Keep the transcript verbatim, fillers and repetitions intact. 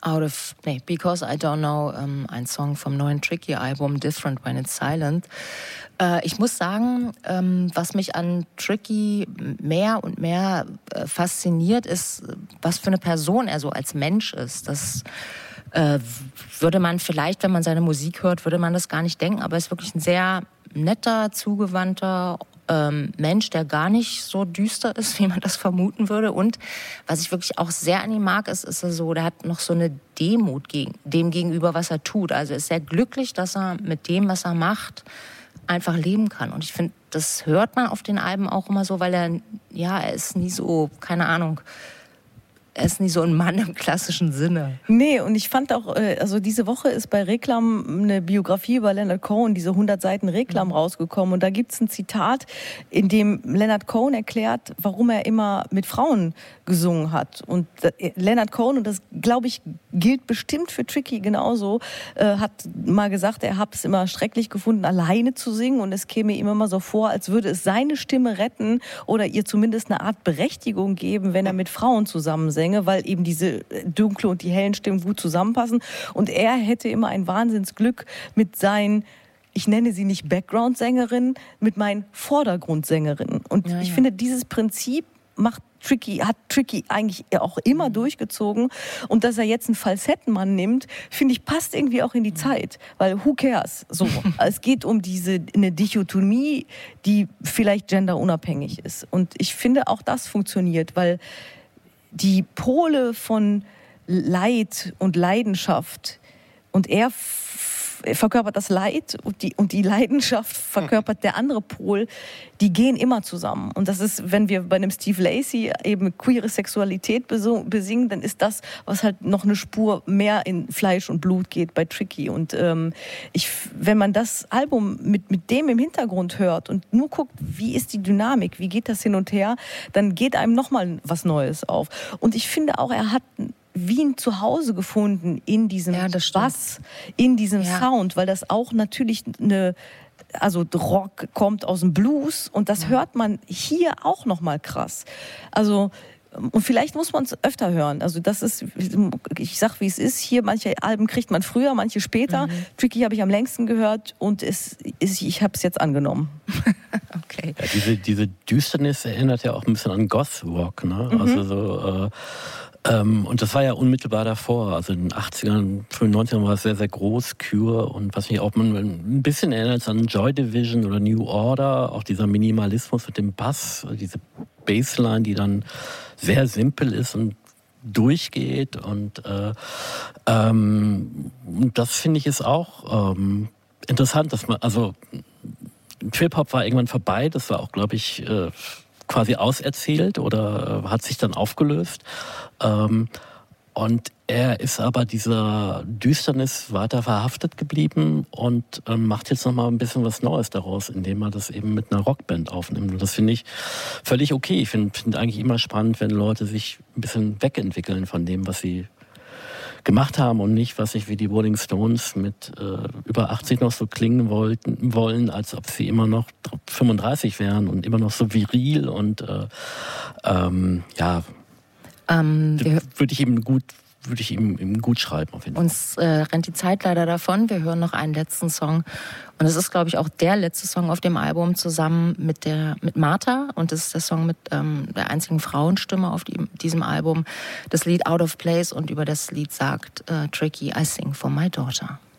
Out of, nee, Because I Don't Know, ähm, ein Song vom neuen Tricky-Album Different When It's Silent. Äh, ich muss sagen, ähm, was mich an Tricky mehr und mehr äh, fasziniert, ist, was für eine Person er so als Mensch ist. Das äh, würde man vielleicht, wenn man seine Musik hört, würde man das gar nicht denken, aber er ist wirklich ein sehr netter, zugewandter ähm, Mensch, der gar nicht so düster ist, wie man das vermuten würde. Und was ich wirklich auch sehr an ihm mag, ist, ist er so, der hat noch so eine Demut gegen, dem gegenüber, was er tut. Also er ist sehr glücklich, dass er mit dem, was er macht, einfach leben kann. Und ich finde, das hört man auf den Alben auch immer so, weil er, ja, er ist nie so, keine Ahnung, er ist nicht so ein Mann im klassischen Sinne. Nee, und ich fand auch, also diese Woche ist bei Reklam eine Biografie über Leonard Cohen, diese hundert Seiten Reklam mhm. rausgekommen. Und da gibt es ein Zitat, in dem Leonard Cohen erklärt, warum er immer mit Frauen gesungen hat. Und Leonard Cohen, und das, glaube ich, gilt bestimmt für Tricky genauso, äh, hat mal gesagt, er hat es immer schrecklich gefunden, alleine zu singen. Und es käme ihm immer so vor, als würde es seine Stimme retten oder ihr zumindest eine Art Berechtigung geben, wenn er mit Frauen zusammen singt. Weil eben diese dunkle und die hellen Stimmen gut zusammenpassen. Und er hätte immer ein Wahnsinnsglück mit seinen, ich nenne sie nicht Background-Sängerinnen, mit meinen Vordergrundsängerinnen. Und ja, ich ja. finde, dieses Prinzip macht Tricky, hat Tricky eigentlich auch immer mhm. durchgezogen. Und dass er jetzt einen Falsettenmann nimmt, finde ich, passt irgendwie auch in die Zeit. Weil who cares? So. Es geht um diese eine Dichotomie, die vielleicht genderunabhängig ist. Und ich finde, auch das funktioniert, weil die Pole von Leid und Leidenschaft, und er f- verkörpert das Leid und die, und die Leidenschaft verkörpert der andere Pol, die gehen immer zusammen. Und das ist, wenn wir bei einem Steve Lacy eben queere Sexualität besingen, dann ist das, was halt noch eine Spur mehr in Fleisch und Blut geht bei Tricky. Und ähm, ich, wenn man das Album mit, mit dem im Hintergrund hört und nur guckt, wie ist die Dynamik, wie geht das hin und her, dann geht einem nochmal was Neues auf. Und ich finde auch, er hat wie ein Zuhause gefunden in diesem ja, Bass, in diesem ja. Sound, weil das auch natürlich eine, also Rock kommt aus dem Blues und das ja. hört man hier auch nochmal krass. Also, und vielleicht muss man es öfter hören. Also das ist, ich sag wie es ist, hier manche Alben kriegt man früher, manche später. Mhm. Tricky habe ich am längsten gehört und es ist, ich habe es jetzt angenommen. Okay. Ja, diese, diese Düsternis erinnert ja auch ein bisschen an Goth-Rock, ne? Mhm. Also so, äh, Ähm, und das war ja unmittelbar davor, also in den achtzigern, frühen neunzigern war es sehr, sehr groß, Cure, und was mich auch ein bisschen erinnert an Joy Division oder New Order, auch dieser Minimalismus mit dem Bass, diese Bassline, die dann sehr simpel ist und durchgeht, und äh, ähm, das finde ich ist auch ähm, interessant, dass man, also Trip-Hop war irgendwann vorbei, das war auch, glaube ich, äh, quasi auserzählt oder äh, hat sich dann aufgelöst. Ähm, und er ist aber dieser Düsternis weiter verhaftet geblieben und ähm, macht jetzt nochmal ein bisschen was Neues daraus, indem er das eben mit einer Rockband aufnimmt. Und das finde ich völlig okay. Ich finde find eigentlich immer spannend, wenn Leute sich ein bisschen wegentwickeln von dem, was sie gemacht haben und nicht, was sich wie die Rolling Stones mit äh, über achtzig noch so klingen wollten, wollen, als ob sie immer noch fünfunddreißig wären und immer noch so viril und äh, ähm, ja, ähm, würde ich ihm gut, würde ich ihm, ihm gut schreiben auf jeden Fall. Uns äh, rennt die Zeit leider davon. Wir hören noch einen letzten Song. Und es ist, glaube ich, auch der letzte Song auf dem Album zusammen mit der mit Martha. Und das ist der Song mit ähm, der einzigen Frauenstimme auf die, diesem Album. Das Lied Out of Place. Und über das Lied sagt äh, Tricky, I sing for my daughter.